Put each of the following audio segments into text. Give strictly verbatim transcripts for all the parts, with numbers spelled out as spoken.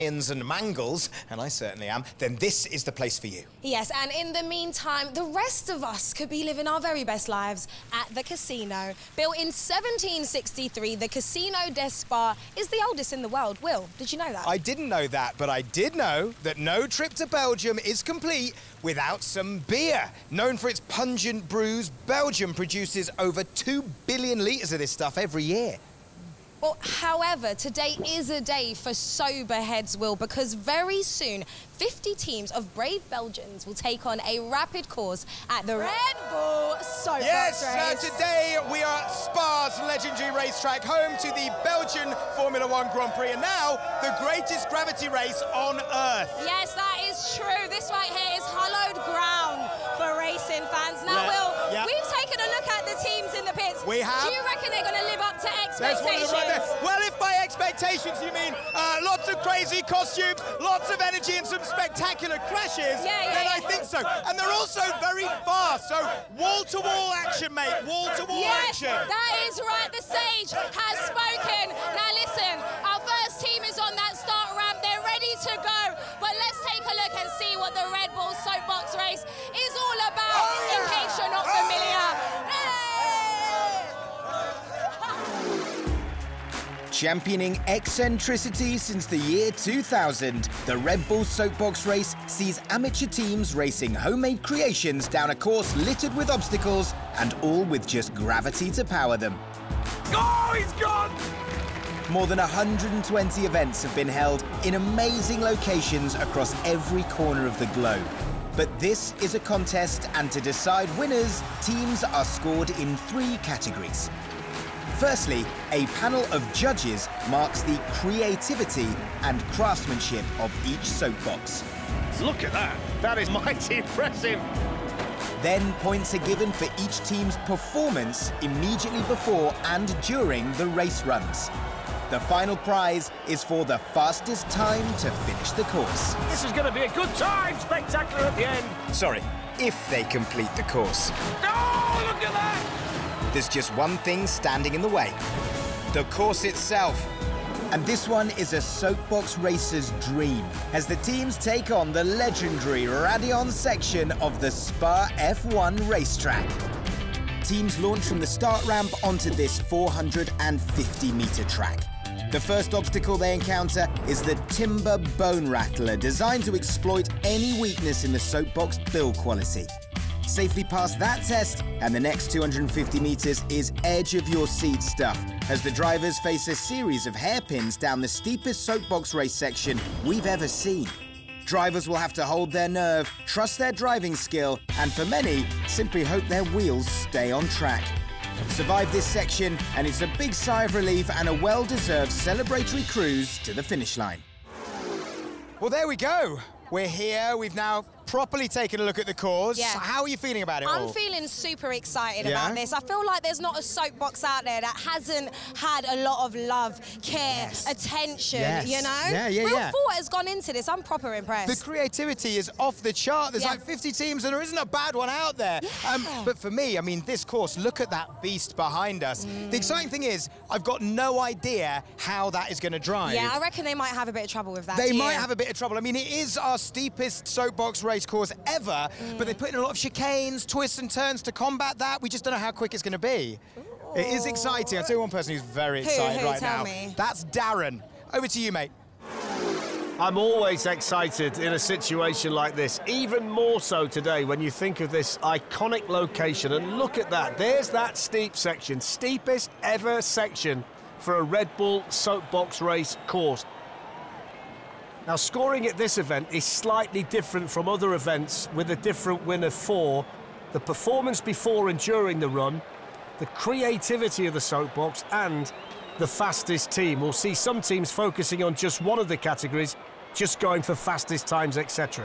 and mangles, and I certainly am, then this is the place for you. Yes, and in the meantime, the rest of us could be living our very best lives at the casino. Built in seventeen sixty-three, the Casino des Spa is the oldest in the world. Will, did you know that? I didn't know that, but I did know that no trip to Belgium is complete without some beer. Known for its pungent brews, Belgium produces over two billion litres of this stuff every year. Well, however, today is a day for sober heads, Will, because very soon, fifty teams of brave Belgians will take on a rapid course at the Red Bull Soapbox Yes, Race. uh, today we are at Spa's legendary racetrack, home to the Belgian Formula One Grand Prix, and now the greatest gravity race on Earth. Yes, that is true. This right here is hallowed ground for racing fans. Now, Yeah, Will, yeah. we've taken a look at the teams in the pits. We have. Do you reckon they're going to live up to There's one of expectations? them right there. Well, if by expectations you mean uh, lots of crazy costumes, lots of energy and some spectacular crashes, Yeah, yeah, then yeah. I think so. And they're also very fast, so wall-to-wall action, mate, wall-to-wall Yes, action. that is right. The sage has spoken. Now listen, our first team is on that start ramp. They're ready to go. But let's take a look and see what the Red Bull Soapbox Race is all about, Oh, in yeah. case you're not Oh, familiar. Hey! Championing eccentricity since the year two thousand, the Red Bull Soapbox Race sees amateur teams racing homemade creations down a course littered with obstacles, and all with just gravity to power them. Oh, he's gone! More than one hundred twenty events have been held in amazing locations across every corner of the globe. But this is a contest, and to decide winners, teams are scored in three categories. Firstly, a panel of judges marks the creativity and craftsmanship of each soapbox. Look at that. That is mighty impressive. Then points are given for each team's performance immediately before and during the race runs. The final prize is for the fastest time to finish the course. This is going to be a good time. Spectacular at the end. Sorry, if they complete the course. Oh, look at that. There's just one thing standing in the way: the course itself. And this one is a soapbox racer's dream, as the teams take on the legendary Raidillon section of the Spa F one racetrack. Teams launch from the start ramp onto this four hundred fifty metre track. The first obstacle they encounter is the Timber Bone Rattler, designed to exploit any weakness in the soapbox build quality. Safely pass that test, and the next two hundred fifty metres is edge-of-your-seat stuff, as the drivers face a series of hairpins down the steepest soapbox race section we've ever seen. Drivers will have to hold their nerve, trust their driving skill, and for many, simply hope their wheels stay on track. Survive this section, and it's a big sigh of relief and a well-deserved celebratory cruise to the finish line. Well, there we go. We're here. We've now properly taken a look at the course. Yeah. How are you feeling about it I'm all? feeling super excited Yeah? about this. I feel like there's not a soapbox out there that hasn't had a lot of love, care, Yes. attention, Yes. you know? Yeah, yeah, Real yeah. thought has gone into this. I'm proper impressed. The creativity is off the chart. There's Yeah. like fifty teams, and there isn't a bad one out there. Um, Yeah. but for me, I mean, this course, look at that beast behind us. Mm. The exciting thing is, I've got no idea how that is going to drive. Yeah, I reckon they might have a bit of trouble with that. They do might you? have a bit of trouble. I mean, it is our steepest soapbox race course ever, Mm. but they put in a lot of chicanes, twists and turns to combat that. We just don't know how quick it's going to be. It is exciting. I'll tell you one person who's very Who? excited Who? right Tell now. me. That's Darren. Over to you, mate. I'm always excited in a situation like this, even more so today when you think of this iconic location. And look at that, there's that steep section, steepest ever section for a Red Bull Soapbox race course. Now, scoring at this event is slightly different from other events, with a different winner for the performance before and during the run, the creativity of the soapbox, and the fastest team. We'll see some teams focusing on just one of the categories, just going for fastest times, et cetera.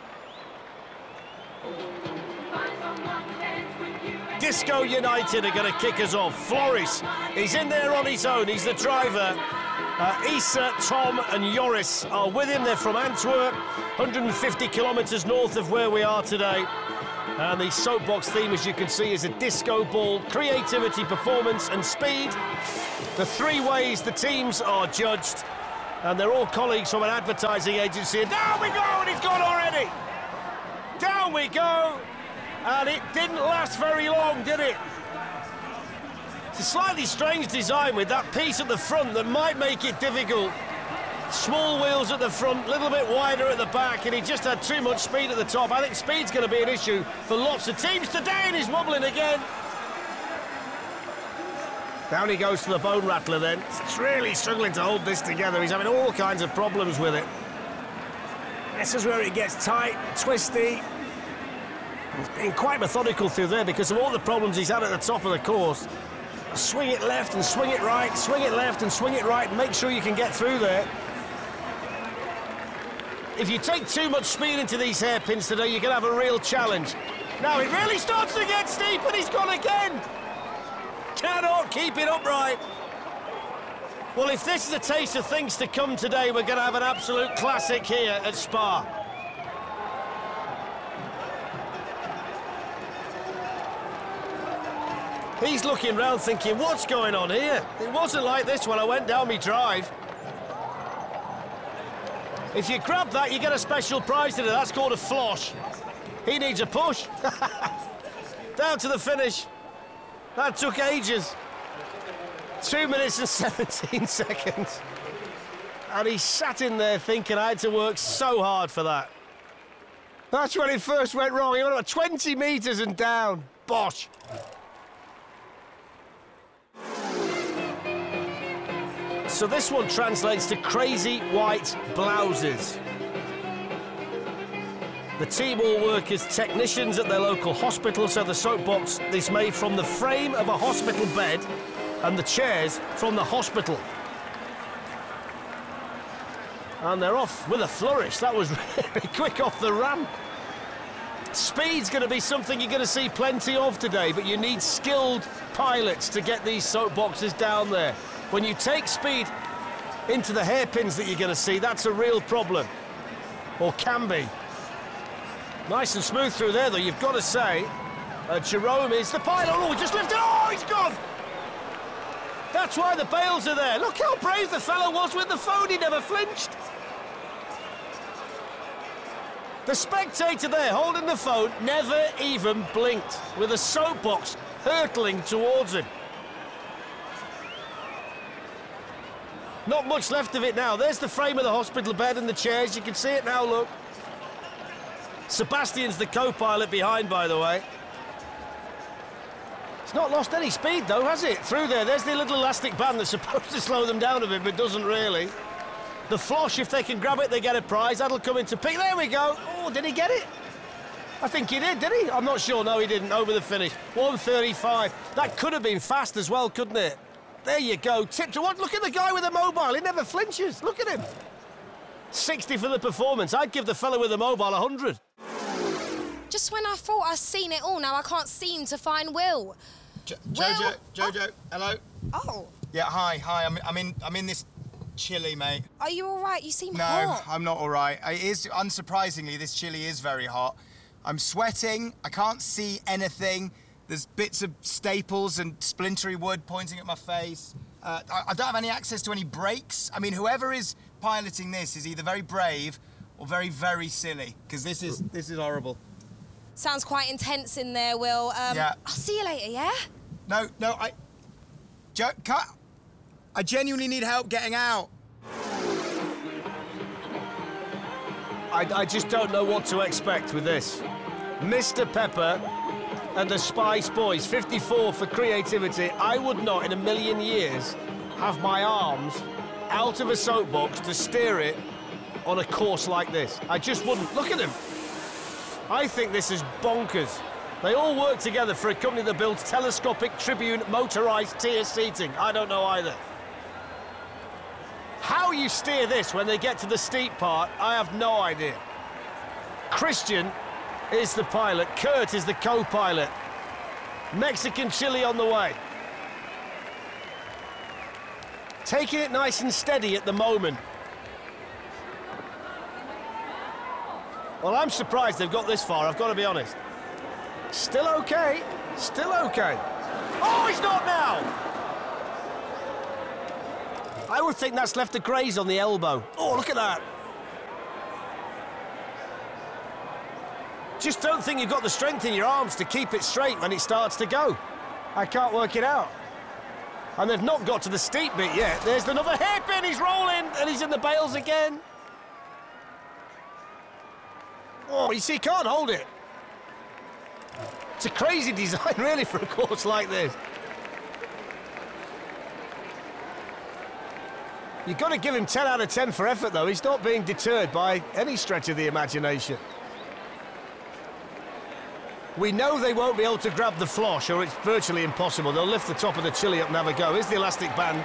Disco United are going to kick us off. Floris, he's in there on his own. He's the driver. Uh, Issa, Tom and Joris are with him. They're from Antwerp, one hundred fifty kilometres north of where we are today. And the soapbox theme, as you can see, is a disco ball, creativity, performance and speed. The three ways the teams are judged. And they're all colleagues from an advertising agency. And down we go, and he's gone already. Down we go. And it didn't last very long, did it? It's a slightly strange design with that piece at the front that might make it difficult. Small wheels at the front, a little bit wider at the back, and he just had too much speed at the top. I think speed's going to be an issue for lots of teams today, and he's wobbling again. Down he goes to the bone rattler then. He's really struggling to hold this together. He's having all kinds of problems with it. This is where it gets tight, twisty. He's been quite methodical through there because of all the problems he's had at the top of the course. Swing it left and swing it right, swing it left and swing it right, and make sure you can get through there. If you take too much speed into these hairpins today, you're going to have a real challenge. Now it really starts to get steep, and he's gone again. Cannot keep it upright. Well, if this is a taste of things to come today, we're going to have an absolute classic here at Spa. He's looking round thinking, what's going on here? It wasn't like this when I went down my drive. If you grab that, you get a special prize today. That's called a flosh. He needs a push. Down to the finish. That took ages. Two minutes and seventeen seconds. And he sat in there thinking I had to work so hard for that. That's when it first went wrong. He went about twenty metres and down. Bosh. So this one translates to crazy white blouses. The team all work as technicians at their local hospital, so the soapbox is made from the frame of a hospital bed and the chairs from the hospital. And they're off with a flourish. That was really quick off the ramp. Speed's going to be something you're going to see plenty of today, but you need skilled pilots to get these soapboxes down there. When you take speed into the hairpins that you're going to see, that's a real problem, or can be. Nice and smooth through there, though, you've got to say. Uh, Jerome is the pilot. Oh, he just lifted. Oh, he's gone. That's why the bails are there. Look how brave the fellow was with the phone. He never flinched. The spectator there holding the phone never even blinked, with a soapbox hurtling towards him. Not much left of it now. There's the frame of the hospital bed and the chairs. You can see it now, look. Sebastian's the co-pilot behind, by the way. It's not lost any speed, though, has it? Through there, there's the little elastic band that's supposed to slow them down a bit, but doesn't really. The flosh, if they can grab it, they get a prize. That'll come into pick. There we go. Oh, did he get it? I think he did, did he? I'm not sure. No, he didn't. Over the finish. one thirty-five. That could have been fast as well, couldn't it? There you go. Tip to what? Look at the guy with the mobile. He never flinches. Look at him. sixty for the performance. I'd give the fella with the mobile one hundred. Just when I thought I'd seen it all, now I can't seem to find Will. Jo Will? Jojo, Jojo, oh. hello. Oh. Yeah, hi, hi. I'm, I'm in, I'm in this chilly, mate. Are you all right? You seem No, hot. I'm not all right. It is, unsurprisingly, this chili is very hot. I'm sweating. I can't see anything. There's bits of staples and splintery wood pointing at my face. Uh, I, I don't have any access to any brakes. I mean, whoever is piloting this is either very brave or very, very silly, because this is this is horrible. Sounds quite intense in there, Will. Um, Yeah. I'll see you later, yeah? No, no, I... Jo, cut. I genuinely need help getting out. I, I just don't know what to expect with this. Mister Pepper and the Spice Boys, fifty-four for creativity. I would not, in a million years, have my arms out of a soapbox to steer it on a course like this. I just wouldn't. Look at them. I think this is bonkers. They all work together for a company that builds telescopic Tribune motorised tier seating. I don't know either. How you steer this when they get to the steep part, I have no idea. Christian is the pilot. Kurt is the co-pilot. Mexican chili on the way. Taking it nice and steady at the moment. Well, I'm surprised they've got this far, I've got to be honest. Still okay. Still okay. Oh, he's not now! I would think that's left a graze on the elbow. Oh, look at that. Just don't think you've got the strength in your arms to keep it straight when it starts to go. I can't work it out. And they've not got to the steep bit yet. There's another hairpin, he's rolling, and he's in the bails again. Oh, you see, he can't hold it. It's a crazy design, really, for a course like this. You've got to give him ten out of ten for effort, though. He's not being deterred by any stretch of the imagination. We know they won't be able to grab the flosh, or it's virtually impossible. They'll lift the top of the chili up and have a go. Here's the elastic band.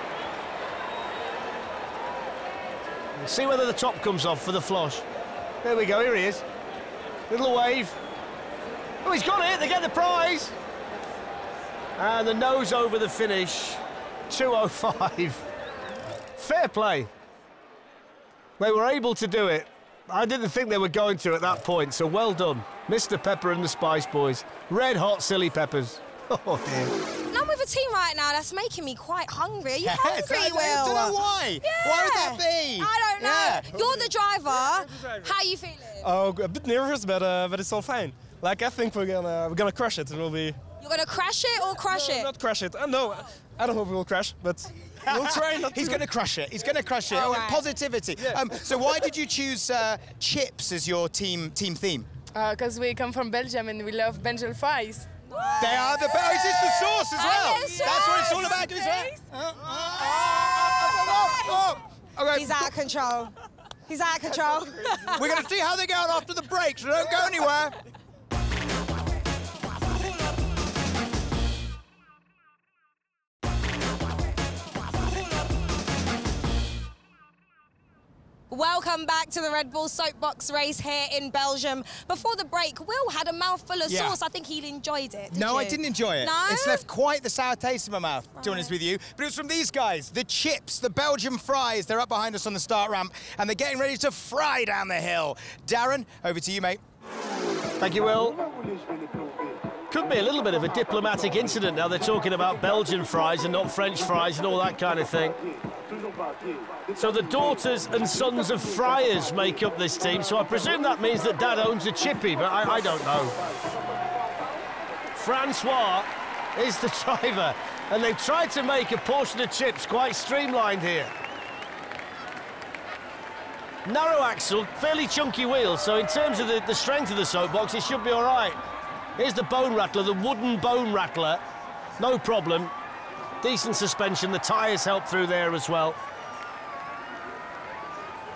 We'll see whether the top comes off for the flosh. There we go, here he is. Little wave. Oh, he's got it, they get the prize. And the nose over the finish, two oh five. Fair play. They were able to do it. I didn't think they were going to at that point, so well done. Mister Pepper and the Spice Boys. Red hot silly peppers. Oh, dear. I'm with a team right now that's making me quite hungry. Are you hungry, I, Will? I don't know why. Yeah. Why would that be? I don't know. Yeah. You're the driver. How are you feeling? Oh, a bit nervous, but uh, but it's all fine. Like I think we're gonna we're gonna crush it. It will be. You're gonna crash it or crush no, it? Not crash it. Uh, no, I don't hope we will crash, but we'll try not He's to. going to crush it. He's going to crush it. All Oh, right. Positivity. Yeah. Um, so why did you choose uh, chips as your team team theme? Because we come from Belgium and we love Belgian fries. They are the best. Is this the sauce as Oh, well? yes, That's what it's sauce. all about, isn't it? Taste. Uh, oh, oh, oh. Okay. He's out of control. He's out of control. We're going to see how they go after the break, so don't go anywhere. Welcome back to the Red Bull Soapbox race here in Belgium. Before the break, Will had a mouthful of Yeah. sauce. I think he enjoyed it. Did No, I you? didn't enjoy it. No? It's left quite the sour taste in my mouth, to be honest with you. But it was from these guys, the chips, the Belgian fries. They're up behind us on the start ramp, and they're getting ready to fry down the hill. Darren, over to you, mate. Thank you, Will. Could be a little bit of a diplomatic incident now. They're talking about Belgian fries and not French fries and all that kind of thing. So the daughters and sons of friars make up this team, so I presume that means that Dad owns a chippy, but I, I don't know. Francois is the driver, and they've tried to make a portion of chips quite streamlined here. Narrow axle, fairly chunky wheels, so in terms of the, the strength of the soapbox, it should be all right. Here's the bone rattler, the wooden bone rattler. No problem. Decent suspension, the tyres help through there as well.